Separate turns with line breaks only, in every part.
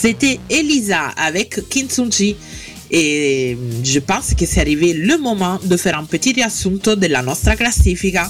C'était Elisa avec Kintsugi. E je pense que c'est arrivé le moment de faire un petit riassunto della nostra classifica.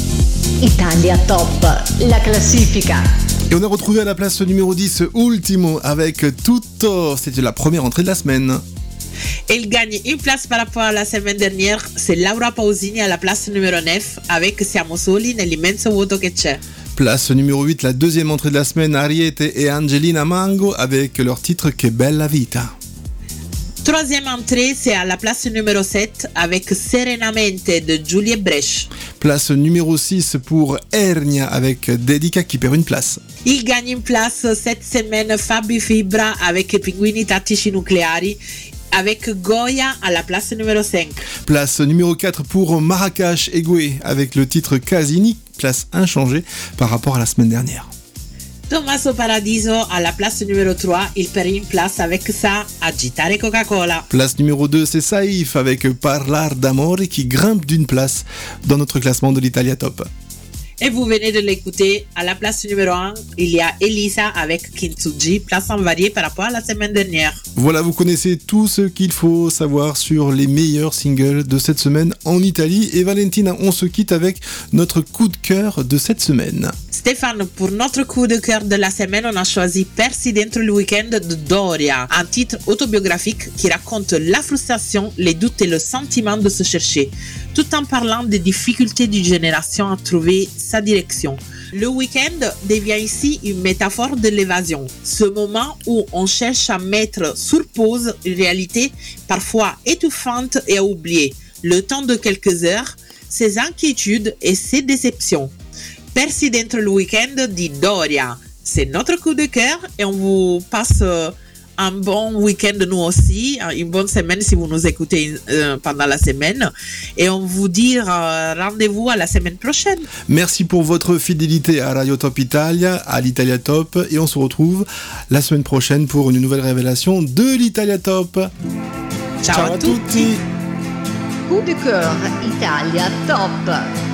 Italia Top, la classifica.
Et on a retrouvé à la place numéro 10 Ultimo avec Tutto. C'était la première entrée de la semaine.
Elle gagne une place par rapport à la semaine dernière. C'est Laura Pausini à la place numéro 9 avec Siamo soli nell'immenso vuoto che c'è.
Place numéro 8, la deuxième entrée de la semaine, Ariete et Angelina Mango avec leur titre Che bella vita.
Troisième entrée, c'est à la place numéro 7 avec Serenamente de Julie Bresch.
Place numéro 6 pour Ernia avec Dedica qui perd une place.
Il gagne une place cette semaine Fabi Fibra avec Pinguini Tattici Nucleari avec Goya à la place numéro 5.
Place numéro 4 pour Marrakech Egue avec le titre Casini, place inchangée par rapport à la semaine dernière.
Tommaso Paradiso à la place numéro 3, il perd une place avec ça, Agitare Coca-Cola.
Place numéro 2, c'est Saïf avec Parlar d'Amore qui grimpe d'une place dans notre classement de l'Italia Top.
Et vous venez de l'écouter, à la place numéro 1, il y a Elisa avec Kintsugi, place invariée par rapport à la semaine dernière.
Voilà, vous connaissez tout ce qu'il faut savoir sur les meilleurs singles de cette semaine en Italie. Et Valentina, on se quitte avec notre coup de cœur de cette semaine.
Stéphane, pour notre coup de cœur de la semaine, on a choisi Persi dentro il week-end de Doria, un titre autobiographique qui raconte la frustration, les doutes et le sentiment de se chercher, tout en parlant des difficultés d'une génération à trouver sa direction. Le week-end devient ici une métaphore de l'évasion, ce moment où on cherche à mettre sur pause une réalité parfois étouffante et à oublier, le temps de quelques heures, ses inquiétudes et ses déceptions. Persi dentro il week-end di Doria, c'est notre coup de cœur et on vous passe un bon week-end nous aussi, une bonne semaine si vous nous écoutez pendant la semaine et on vous dit rendez-vous à la semaine prochaine.
Merci pour votre fidélité à Radio Top Italia, à l'Italia Top et on se retrouve la semaine prochaine pour une nouvelle révélation de l'Italia Top.
Ciao à tutti.
Coup de cœur Italia Top.